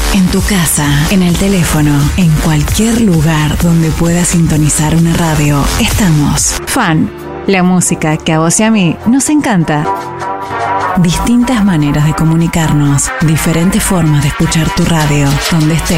En tu casa, en el teléfono, en cualquier lugar donde puedas sintonizar una radio, estamos. Fan, la música que a vos y a mí nos encanta. Distintas maneras de comunicarnos, diferentes formas de escuchar tu radio, donde estés.